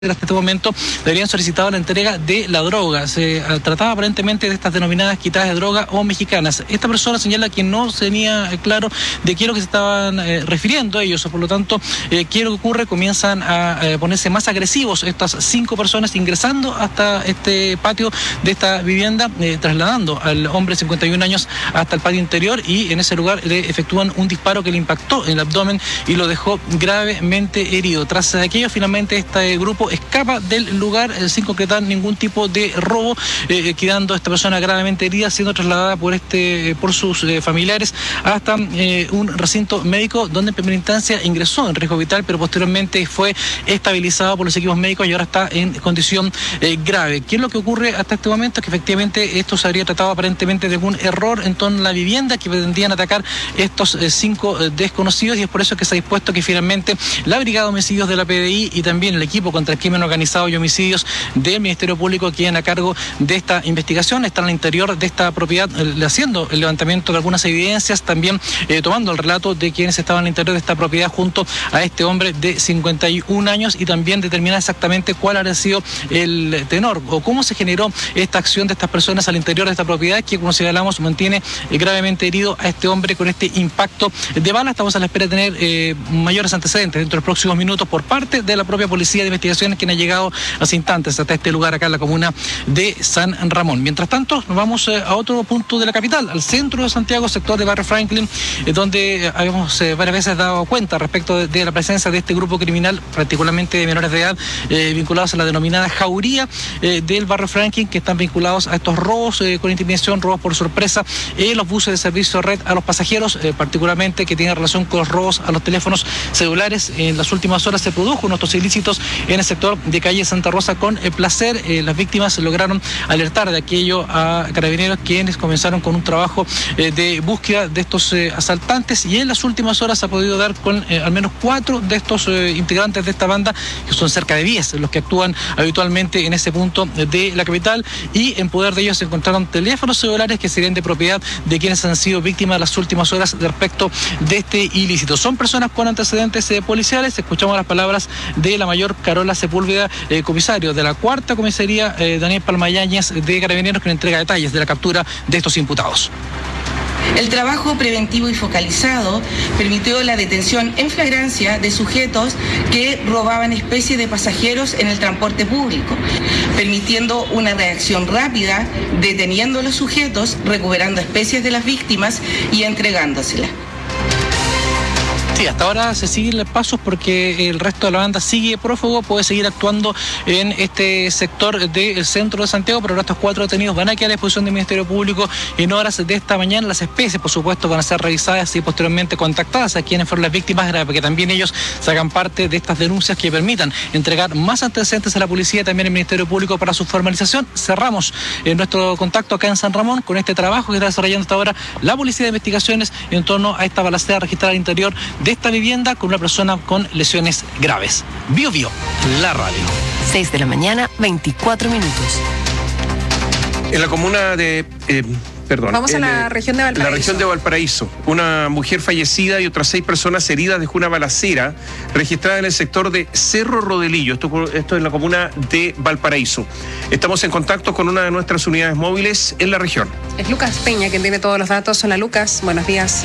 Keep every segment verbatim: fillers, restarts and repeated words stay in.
hasta este momento habrían solicitado la entrega de la droga. Se uh, trataba aparentemente de estas denominadas quitadas de droga o mexicanas. Esta persona señala que no tenía claro de qué es lo que se estaban eh, refiriendo a ellos, por lo tanto, eh, qué es lo que ocurre, comienzan a eh, ponerse más agresivos estas cinco personas ingresando hasta este patio de esta vivienda, eh, trasladando al hombre de cincuenta y un años hasta el patio interior, y en ese lugar le efectúan un disparo que le impactó en el abdomen y lo dejó gravemente herido. Tras aquello, finalmente este grupo escapa del lugar eh, sin concretar ningún tipo de robo, eh, quedando esta persona gravemente herida, siendo trasladada por este eh, por sus eh, familiares hasta eh, un recinto médico donde en primera instancia ingresó en riesgo vital, pero posteriormente fue estabilizado por los equipos médicos y ahora está en condición eh, grave. ¿Qué es lo que ocurre hasta este momento? Es que efectivamente esto se habría tratado aparentemente de algún error en torno a la vivienda que pretendían atacar estos eh, cinco eh, desconocidos, y es por eso que se ha dispuesto que finalmente la Brigada de Homicidios de la P D I y también el equipo contra el crimen organizado y homicidios del Ministerio Público queden a cargo de esta investigación. Están al interior de esta propiedad eh, haciendo el levantamiento de algunas evidencias, también eh, tomando el relato de quienes estaban al interior de esta propiedad junto a este hombre de cincuenta y un años, y también determinar exactamente cuál habría sido el tenor o cómo se generó esta acción de estas personas al interior de esta propiedad, que, como señalamos, mantiene eh, gravemente herido a este hombre con este impacto de bala. Estamos a la espera de tener eh, mayores antecedentes dentro de los próximos minutos por parte de la propia Policía de Investigaciones, quien ha llegado hace instantes hasta este lugar acá en la comuna de San Ramón. Mientras tanto, nos vamos eh, a otro punto de la capital, al centro de Santiago, sector de Barrio Franklin, eh, donde eh, habíamos eh, varias veces dado cuenta respecto de, de la presencia de este grupo criminal, particularmente de menores de edad, eh, vinculados a la denominada jauría eh, del Barrio Franklin, que están vinculados a estos robos eh, con intimidación, robos por sorpresa en los buses de servicio red a los pasajeros, eh, particularmente que tienen relación con los robos a los teléfonos celulares. En las últimas horas se produjo unos estos ilícitos en el sector de calle Santa Rosa con el placer. Eh, las víctimas lograron alertar de aquello a carabineros, quienes comenzaron con un trabajo eh, de búsqueda de estos eh, asaltantes, y en las últimas horas se ha podido dar con eh, al menos cuatro de estos eh, integrantes de esta banda, que son cerca de diez los que actúan habitualmente en ese punto de la capital, y en poder de ellos se encontraron teléfonos celulares que serían de propiedad de quienes han sido víctimas las últimas horas de respecto de este ilícito. Son personas con antecedentes eh, policiales. Escuchamos las palabras de la mayor Carola Sepúlveda, eh, comisario de la cuarta comisaría, eh, Daniel Palmayañez de Carabineros, que nos entrega detalles de la captura de estos imputados. El trabajo preventivo y focalizado permitió la detención en flagrancia de sujetos que robaban especies de pasajeros en el transporte público, permitiendo una reacción rápida, deteniendo a los sujetos, recuperando especies de las víctimas y entregándoselas. Sí, hasta ahora se siguen los pasos porque el resto de la banda sigue prófugo, puede seguir actuando en este sector del centro de Santiago, pero estos cuatro detenidos van a quedar a disposición del Ministerio Público en horas de esta mañana. Las especies, por supuesto, van a ser revisadas y posteriormente contactadas a quienes fueron las víctimas, para que también ellos se hagan parte de estas denuncias que permitan entregar más antecedentes a la policía y también al Ministerio Público para su formalización. Cerramos eh, nuestro contacto acá en San Ramón con este trabajo que está desarrollando hasta ahora la Policía de Investigaciones en torno a esta balacera registrada al interior de esta vivienda con una persona con lesiones graves. Bio Bio, la radio. seis de la mañana, veinticuatro minutos. En la comuna de... Eh, perdón. Vamos a en, la región de Valparaíso. La región de Valparaíso. Una mujer fallecida y otras seis personas heridas dejó una balacera registrada en el sector de Cerro Rodelillo. Esto, esto es la comuna de Valparaíso. Estamos en contacto con una de nuestras unidades móviles en la región. Es Lucas Peña quien tiene todos los datos. Hola, Lucas. Buenos días.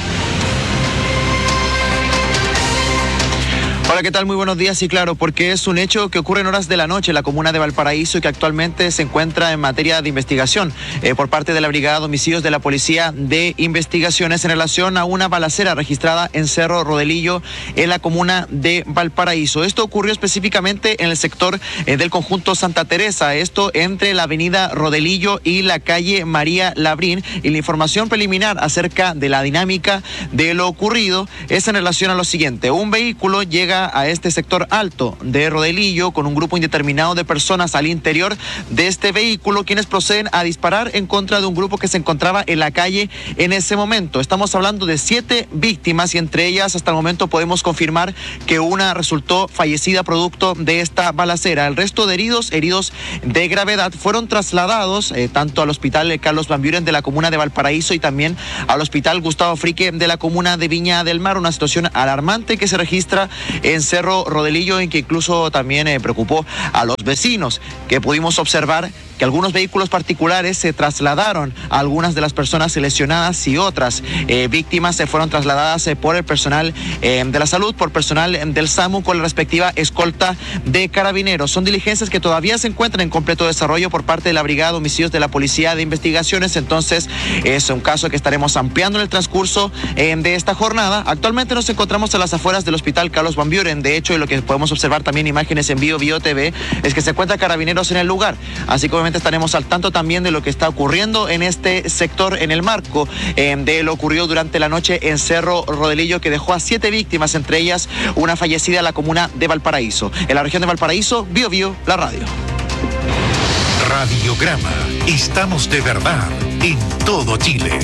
Hola, ¿qué tal? Muy buenos días. Y claro, porque es un hecho que ocurre en horas de la noche en la comuna de Valparaíso y que actualmente se encuentra en materia de investigación eh, por parte de la Brigada de Homicidios de la Policía de Investigaciones en relación a una balacera registrada en Cerro Rodelillo en la comuna de Valparaíso. Esto ocurrió específicamente en el sector eh, del conjunto Santa Teresa, esto entre la avenida Rodelillo y la calle María Labrín, y la información preliminar acerca de la dinámica de lo ocurrido es en relación a lo siguiente. Un vehículo llega a este sector alto de Rodelillo con un grupo indeterminado de personas al interior de este vehículo, quienes proceden a disparar en contra de un grupo que se encontraba en la calle en ese momento. Estamos hablando de siete víctimas y entre ellas hasta el momento podemos confirmar que una resultó fallecida producto de esta balacera. El resto de heridos, heridos de gravedad, fueron trasladados eh, tanto al hospital Carlos Van Buren de la comuna de Valparaíso y también al hospital Gustavo Frique de la comuna de Viña del Mar. Una situación alarmante que se registra en en Cerro Rodelillo, en que incluso también eh, preocupó a los vecinos, que pudimos observar que algunos vehículos particulares se trasladaron a algunas de las personas lesionadas y otras eh, víctimas se fueron trasladadas eh, por el personal eh, de la salud, por personal del SAMU con la respectiva escolta de carabineros. Son diligencias que todavía se encuentran en completo desarrollo por parte de la Brigada de Homicidios de la Policía de Investigaciones, entonces es un caso que estaremos ampliando en el transcurso eh, de esta jornada. Actualmente nos encontramos a las afueras del Hospital Carlos Van Buren, de hecho, y lo que podemos observar también imágenes en Bio Bio T V es que se encuentran carabineros en el lugar, así como estaremos al tanto también de lo que está ocurriendo en este sector en el marco eh, de lo ocurrido durante la noche en Cerro Rodelillo, que dejó a siete víctimas, entre ellas una fallecida en la comuna de Valparaíso. En la región de Valparaíso, Bio Bio, la radio. Radiograma. Estamos de verdad en todo Chile.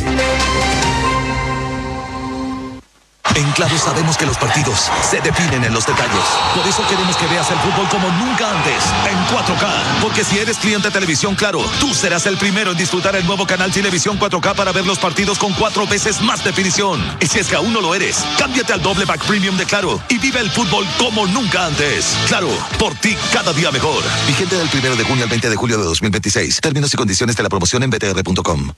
En Claro sabemos que los partidos se definen en los detalles. Por eso queremos que veas el fútbol como nunca antes, en cuatro K. Porque si eres cliente de Televisión Claro, tú serás el primero en disfrutar el nuevo canal Televisión cuatro K para ver los partidos con cuatro veces más definición. Y si es que aún no lo eres, cámbiate al doble pack premium de Claro y vive el fútbol como nunca antes. Claro, por ti cada día mejor. Vigente del primero de junio al veinte de julio de dos mil veintiséis. Términos y condiciones de la promoción en b t r punto com.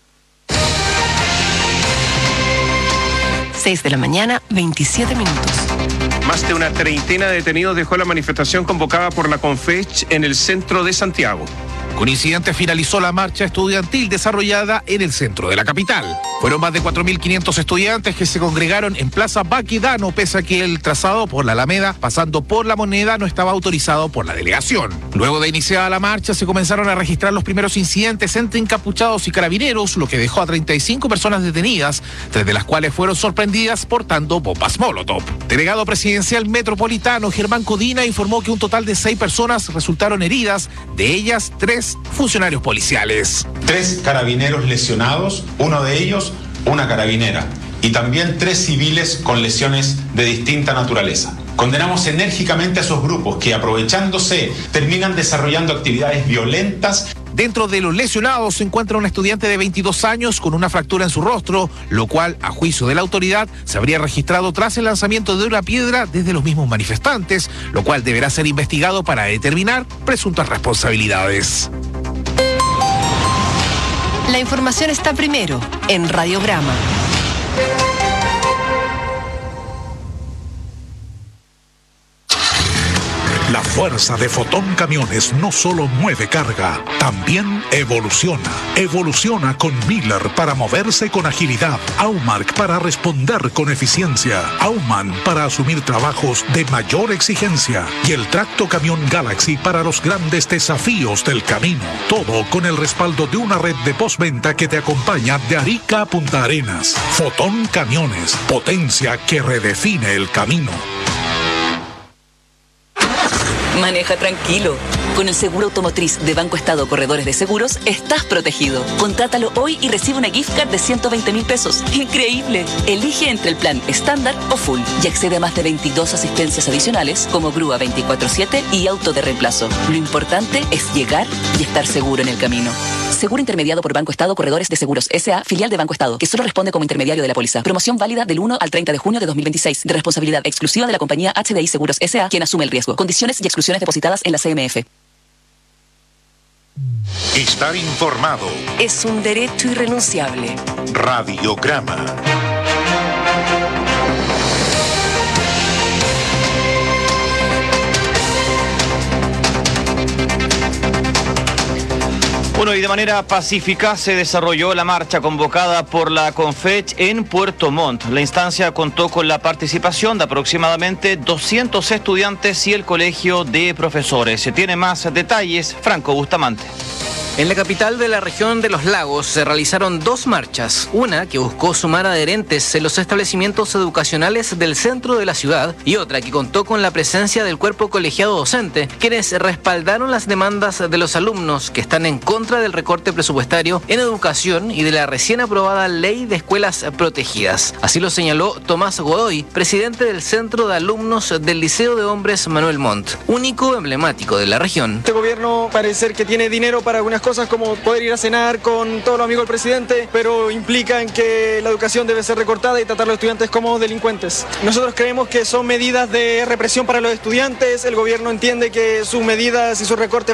seis de la mañana, veintisiete minutos. Más de una treintena de detenidos dejó la manifestación convocada por la CONFECH en el centro de Santiago. Con incidente finalizó la marcha estudiantil desarrollada en el centro de la capital. Fueron más de cuatro mil quinientos estudiantes que se congregaron en Plaza Baquedano, pese a que el trazado por la Alameda, pasando por la Moneda, no estaba autorizado por la delegación. Luego de iniciada la marcha, se comenzaron a registrar los primeros incidentes entre encapuchados y carabineros, lo que dejó a treinta y cinco personas detenidas, tres de las cuales fueron sorprendidas portando bombas Molotov. Delegado presidencial metropolitano Germán Codina informó que un total de seis personas resultaron heridas, de ellas tres funcionarios policiales. Tres carabineros lesionados, uno de ellos una carabinera, y también tres civiles con lesiones de distinta naturaleza. Condenamos enérgicamente a esos grupos que, aprovechándose, terminan desarrollando actividades violentas. Dentro de los lesionados se encuentra un estudiante de veintidós años con una fractura en su rostro, lo cual, a juicio de la autoridad, se habría registrado tras el lanzamiento de una piedra desde los mismos manifestantes, lo cual deberá ser investigado para determinar presuntas responsabilidades. La información está primero en Radiograma. La fuerza de Fotón Camiones no solo mueve carga, también evoluciona. Evoluciona con Miller para moverse con agilidad, Aumark para responder con eficiencia, Auman para asumir trabajos de mayor exigencia y el Tracto Camión Galaxy para los grandes desafíos del camino. Todo con el respaldo de una red de postventa que te acompaña de Arica a Punta Arenas. Fotón Camiones, potencia que redefine el camino. Maneja tranquilo. Con el seguro automotriz de Banco Estado Corredores de Seguros, estás protegido. Contrátalo hoy y recibe una gift card de ciento veinte mil pesos. ¡Increíble! Elige entre el plan estándar o full y accede a más de veintidós asistencias adicionales como grúa veinticuatro siete y auto de reemplazo. Lo importante es llegar y estar seguro en el camino. Seguro intermediado por Banco Estado Corredores de Seguros S A, filial de Banco Estado, que solo responde como intermediario de la póliza. Promoción válida del uno al treinta de junio de dos mil veintiséis, de responsabilidad exclusiva de la compañía H D I Seguros S A, quien asume el riesgo. Condiciones y exclusiones depositadas en la C M F. Estar informado Es un derecho irrenunciable. Radiograma. Bueno, y de manera pacífica se desarrolló la marcha convocada por la CONFECH en Puerto Montt. La instancia contó con la participación de aproximadamente doscientos estudiantes y el Colegio de Profesores. Se tiene más detalles, Franco Bustamante. En la capital de la región de los lagos se realizaron dos marchas, una que buscó sumar adherentes en los establecimientos educacionales del centro de la ciudad y otra que contó con la presencia del cuerpo colegiado docente, quienes respaldaron las demandas de los alumnos que están en contra del recorte presupuestario en educación y de la recién aprobada ley de escuelas protegidas. Así lo señaló Tomás Godoy, presidente del Centro de Alumnos del Liceo de Hombres Manuel Montt, único emblemático de la región. Este gobierno parece que tiene dinero para algunas cosas como poder ir a cenar con todos los amigos del presidente, pero implican que la educación debe ser recortada y tratar a los estudiantes como delincuentes. Nosotros creemos que son medidas de represión para los estudiantes, el gobierno entiende que sus medidas y sus recortes